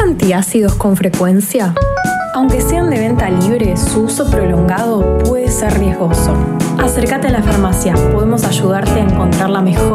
antiácidos con frecuencia? Aunque sean de venta libre, su uso prolongado puede ser riesgoso. Acércate a la farmacia, podemos ayudarte a encontrar la mejor